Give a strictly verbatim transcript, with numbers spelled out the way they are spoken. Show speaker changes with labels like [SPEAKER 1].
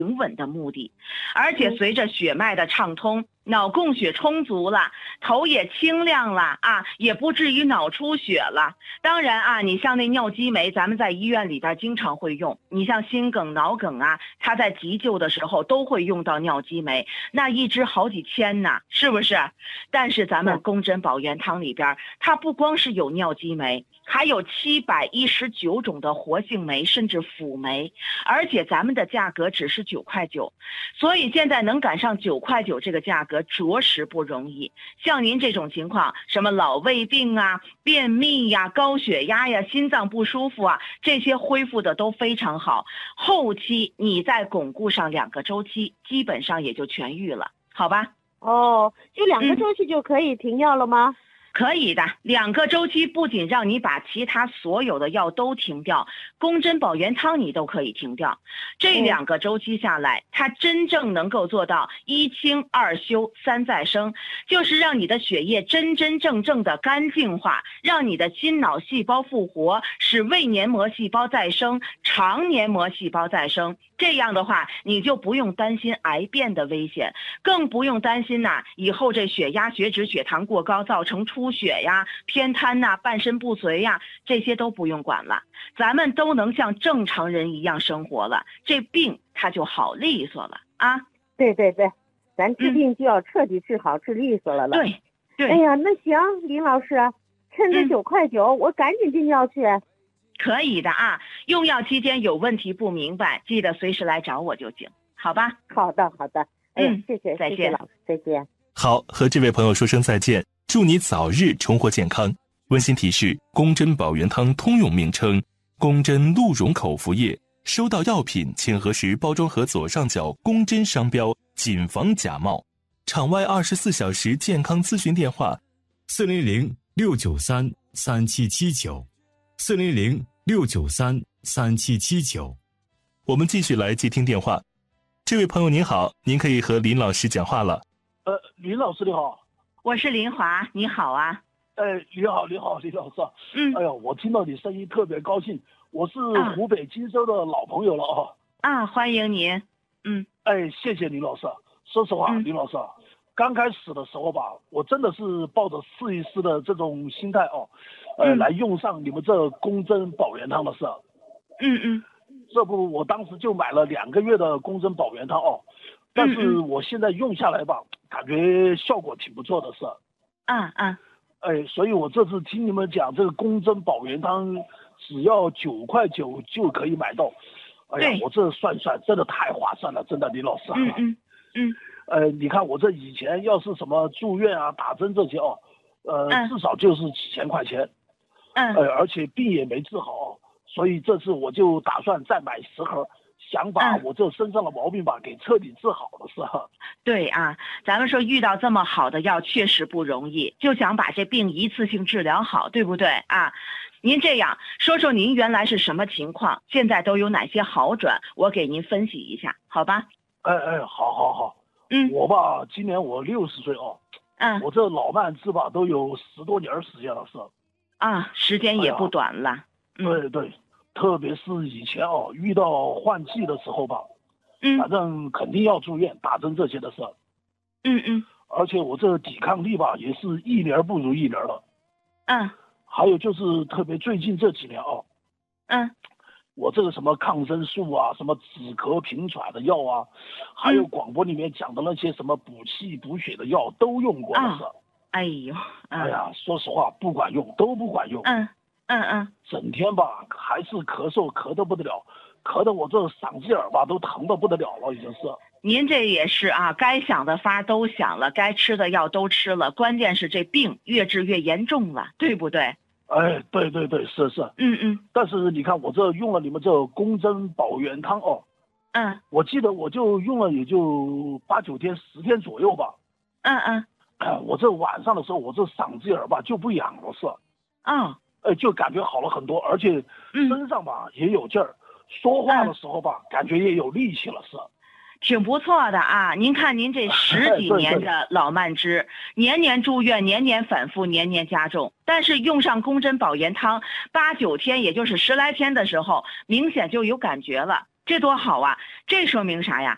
[SPEAKER 1] 平稳的目的。而且随着血脉的畅通，脑供血充足了，头也清亮了啊，也不至于脑出血了。当然啊，你像那尿激酶，咱们在医院里边经常会用，你像心梗、脑梗啊，它在急救的时候都会用到尿激酶，那一支好几千呢，是不是？但是咱们宫针保元汤里边，它不光是有尿激酶，还有七百一十九种的活性酶，甚至辅酶，而且咱们的价格只是九块九，所以现在能赶上九块九这个价格，着实不容易。像您这种情况，什么老胃病啊、便秘呀、高血压呀、心脏不舒服啊，这些恢复的都非常好。后期你再巩固上两个周期，基本上也就痊愈了，好吧？
[SPEAKER 2] 哦，就两个周期就可以停药了吗？
[SPEAKER 1] 嗯可以的，两个周期不仅让你把其他所有的药都停掉，宫针保元汤你都可以停掉。这两个周期下来，它真正能够做到一清二修三再生，就是让你的血液真真正正的干净化，让你的心脑细胞复活，使胃黏膜细胞再生，肠黏膜细胞再生。这样的话，你就不用担心癌变的危险，更不用担心呐、啊，以后这血压、血脂、血糖过高造成出血呀、偏瘫呐、半身不遂呀，这些都不用管了，咱们都能像正常人一样生活了，这病它就好利索了啊！
[SPEAKER 2] 对对对，咱治病就要彻底治好、嗯、治利索了了。
[SPEAKER 1] 对对。
[SPEAKER 2] 哎呀，那行，林老师，趁着九块九，我赶紧订药去。
[SPEAKER 1] 可以的啊，用药期间有问题不明白，记得随时来找我就行，好吧？
[SPEAKER 2] 好的，好的。哎、嗯，谢谢，
[SPEAKER 1] 再见，
[SPEAKER 2] 谢谢老师，再见。
[SPEAKER 3] 好，和这位朋友说声再见，祝你早日重获健康。温馨提示：宫针保元汤通用名称：宫针鹿茸口服液。收到药品，请核实包装盒左上角宫针商标，谨防假冒。场外二十四小时健康咨询电话：四零零六九三三七七九，四零零六九三三七七九。我们继续来接听电话。这位朋友您好，您可以和林老师讲话了。
[SPEAKER 4] 呃，林老师你好。
[SPEAKER 1] 我是林华，你好啊。
[SPEAKER 4] 哎，你好，你好，林老师。
[SPEAKER 1] 嗯。
[SPEAKER 4] 哎呀，我听到你声音特别高兴，我是湖北荆州的老朋友了啊。
[SPEAKER 1] 啊，欢迎您。嗯。
[SPEAKER 4] 哎，谢谢林老师。说实话，
[SPEAKER 1] 嗯、
[SPEAKER 4] 林老师，刚开始的时候吧，我真的是抱着试一试的这种心态哦，呃，
[SPEAKER 1] 嗯、
[SPEAKER 4] 来用上你们这宫针保元汤的事。
[SPEAKER 1] 嗯嗯。
[SPEAKER 4] 这不，我当时就买了两个月的宫针保元汤哦，但是我现在用下来吧，嗯、感觉效果挺不错的是。
[SPEAKER 1] 啊啊。
[SPEAKER 4] 哎，所以我这次听你们讲这个宫针保元汤，只要九块九就可以买到。哎呀，我这算算真的太划算了，真的，李老师。
[SPEAKER 1] 嗯嗯嗯。
[SPEAKER 4] 呃，你看我这以前要是什么住院啊、打针这些哦，呃，
[SPEAKER 1] 嗯、
[SPEAKER 4] 至少就是几千块钱。
[SPEAKER 1] 嗯。
[SPEAKER 4] 呃，而且病也没治好。所以这次我就打算再买十盒，想把我这身上的毛病吧、嗯、给彻底治好了，是吧？
[SPEAKER 1] 对啊，咱们说遇到这么好的药确实不容易，就想把这病一次性治疗好，对不对啊？您这样说说您原来是什么情况，现在都有哪些好转，我给您分析一下，好吧？
[SPEAKER 4] 哎哎，好好好。
[SPEAKER 1] 嗯。
[SPEAKER 4] 我吧，今年我六十岁哦。
[SPEAKER 1] 嗯。
[SPEAKER 4] 我这老慢支吧都有十多年时间了，是。
[SPEAKER 1] 啊，时间也不短了。哎
[SPEAKER 4] 嗯、对对。特别是以前哦，遇到换季的时候吧，
[SPEAKER 1] 嗯，
[SPEAKER 4] 反正肯定要住院打针这些的事。
[SPEAKER 1] 嗯嗯。
[SPEAKER 4] 而且我这抵抗力吧，也是一年不如一年了。
[SPEAKER 1] 嗯。
[SPEAKER 4] 还有就是特别最近这几年哦，
[SPEAKER 1] 嗯，
[SPEAKER 4] 我这个什么抗生素啊，什么止咳平喘的药啊，还有广播里面讲的那些什么补气补血的药都用过的事。
[SPEAKER 1] 哦、哎呦、嗯，
[SPEAKER 4] 哎呀，说实话不管用，都不管用。
[SPEAKER 1] 嗯。嗯嗯，
[SPEAKER 4] 整天吧还是咳嗽，咳得不得了，咳得我这嗓子眼儿吧都疼得不得了了，已经是。
[SPEAKER 1] 您这也是啊，该想的法都想了，该吃的药都吃了，关键是这病越治越严重了，对不对？
[SPEAKER 4] 哎，对对对，是是。
[SPEAKER 1] 嗯嗯。
[SPEAKER 4] 但是你看我这用了你们这宫针保元汤哦，
[SPEAKER 1] 嗯，
[SPEAKER 4] 我记得我就用了也就八九天、十天左右吧。
[SPEAKER 1] 嗯嗯。
[SPEAKER 4] 哎，我这晚上的时候，我这嗓子眼儿吧就不痒了，是。
[SPEAKER 1] 哦。
[SPEAKER 4] 哎，就感觉好了很多，而且身上吧、嗯、也有劲儿，说话的时候吧、嗯、感觉也有力气了，是。
[SPEAKER 1] 挺不错的啊！您看您这十几年的老慢支，年年住院，年年反复，年年加重，但是用上宫针保元汤，八九天，也就是十来天的时候，明显就有感觉了，这多好啊！这说明啥呀？